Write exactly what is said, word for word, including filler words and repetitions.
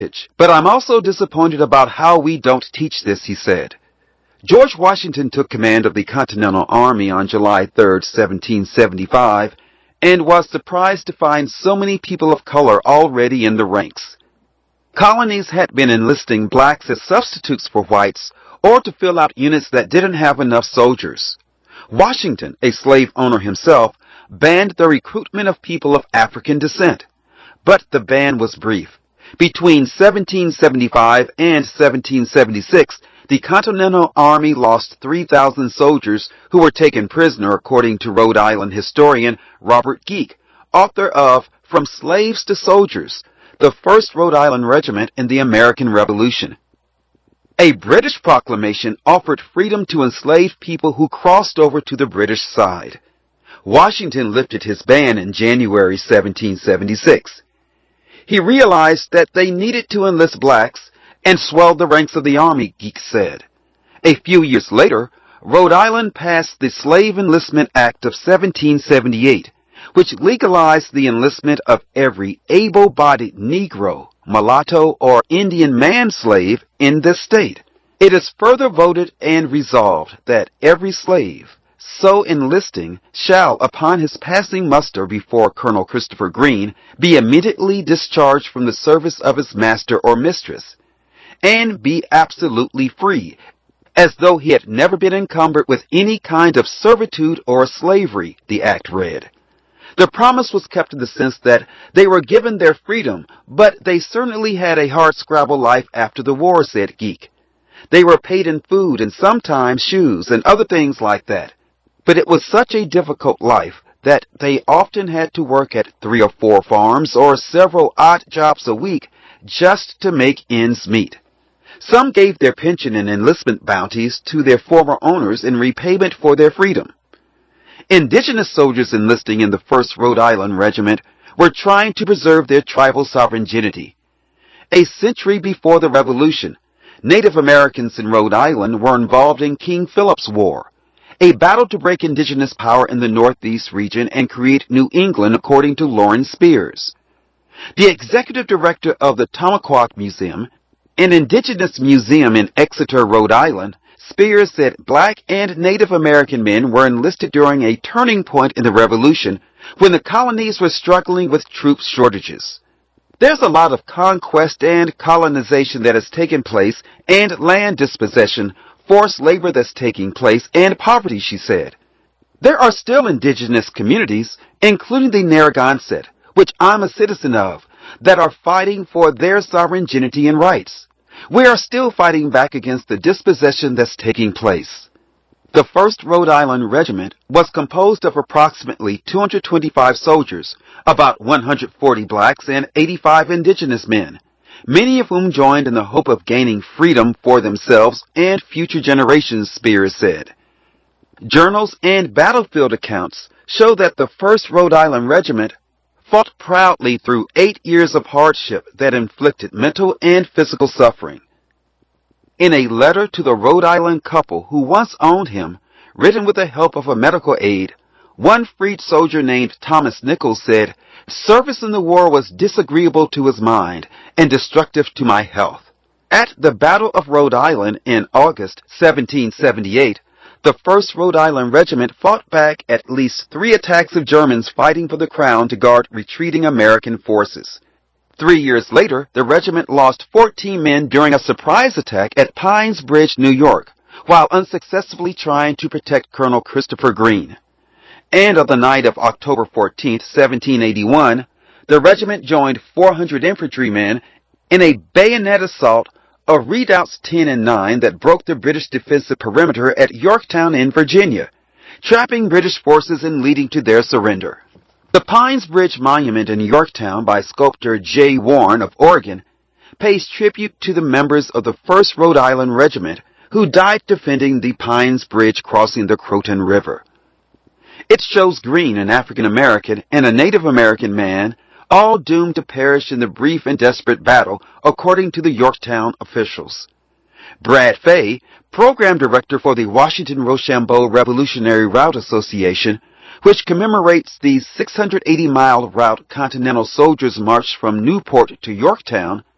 But I'm also disappointed about how we don't teach this, he said. George Washington took command of the Continental Army on July third, seventeen seventy-five, and was surprised to find so many people of color already in the ranks. Colonies had been enlisting blacks as substitutes for whites or to fill out units that didn't have enough soldiers. Washington, a slave owner himself, banned the recruitment of people of African descent. But the ban was brief. Between seventeen seventy-five and seventeen seventy-six, the Continental Army lost three thousand soldiers who were taken prisoner, according to Rhode Island historian Robert Geek, author of From Slaves to Soldiers, the first Rhode Island regiment in the American Revolution. A British proclamation offered freedom to enslaved people who crossed over to the British side. Washington lifted his ban in January seventeen seventy-six. He realized that they needed to enlist blacks and swelled the ranks of the army, Geek said. A few years later, Rhode Island passed the Slave Enlistment Act of seventeen seventy-eight, which legalized the enlistment of every able-bodied Negro, mulatto, or Indian man-slave in the state. It is further voted and resolved that every slave so enlisting shall, upon his passing muster before Colonel Christopher Green, be immediately discharged from the service of his master or mistress, and be absolutely free, as though he had never been encumbered with any kind of servitude or slavery, the act read. The promise was kept in the sense that they were given their freedom, but they certainly had a hard-scrabble life after the war, said Geek. They were paid in food and sometimes shoes and other things like that. But it was such a difficult life that they often had to work at three or four farms or several odd jobs a week just to make ends meet. Some gave their pension and enlistment bounties to their former owners in repayment for their freedom. Indigenous soldiers enlisting in the first Rhode Island Regiment were trying to preserve their tribal sovereignty. A century before the Revolution, Native Americans in Rhode Island were involved in King Philip's War, a battle to break indigenous power in the Northeast region and create New England, according to Lawrence Spears. The executive director of the Tomahawk Museum, an indigenous museum in Exeter, Rhode Island, Spears said black and Native American men were enlisted during a turning point in the Revolution when the colonies were struggling with troop shortages. There's a lot of conquest and colonization that has taken place, and land dispossession, forced labor that's taking place, and poverty, she said. There are still indigenous communities, including the Narragansett, which I'm a citizen of, that are fighting for their sovereignty and rights. We are still fighting back against the dispossession that's taking place. The first Rhode Island Regiment was composed of approximately two hundred twenty-five soldiers, about one hundred forty blacks and eighty-five indigenous men, many of whom joined in the hope of gaining freedom for themselves and future generations, Spears said. Journals and battlefield accounts show that the first Rhode Island Regiment fought proudly through eight years of hardship that inflicted mental and physical suffering. In a letter to the Rhode Island couple who once owned him, written with the help of a medical aid, one freed soldier named Thomas Nichols said, "Service in the war was disagreeable to his mind and destructive to my health." At the Battle of Rhode Island in August seventeen seventy-eight, the first Rhode Island Regiment fought back at least three attacks of Germans fighting for the crown to guard retreating American forces. Three years later, the regiment lost fourteen men during a surprise attack at Pines Bridge, New York, while unsuccessfully trying to protect Colonel Christopher Green. And on the night of October fourteenth, seventeen eighty-one, the regiment joined four hundred infantrymen in a bayonet assault of redoubts ten and nine that broke the British defensive perimeter at Yorktown in Virginia, trapping British forces and leading to their surrender. The Pines Bridge Monument in Yorktown by sculptor J. Warren of Oregon pays tribute to the members of the first Rhode Island Regiment who died defending the Pines Bridge crossing the Croton River. It shows Green, an African American, and a Native American man, all doomed to perish in the brief and desperate battle, according to the Yorktown officials. Brad Fay, program director for the Washington-Rochambeau Revolutionary Route Association, which commemorates the six hundred eighty mile route Continental soldiers marched from Newport to Yorktown,